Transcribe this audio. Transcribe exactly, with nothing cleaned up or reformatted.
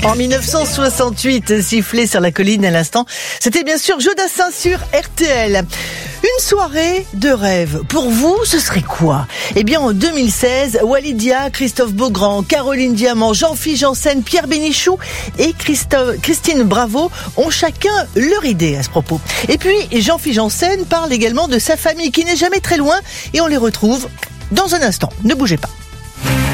En dix-neuf cent soixante-huit, sifflé sur la colline à l'instant, c'était bien sûr Jodassin sur R T L. Une soirée de rêve. Pour vous, ce serait quoi? Eh bien, en deux mille seize, Walidia, Christophe Beaugrand, Caroline Diamant, Jean-Philippe Janssen, Pierre Bénichou et Christophe, Christine Bravo ont chacun leur idée à ce propos. Et puis, Jean-Philippe Janssen parle également de sa famille qui n'est jamais très loin et on les retrouve dans un instant. Ne bougez pas.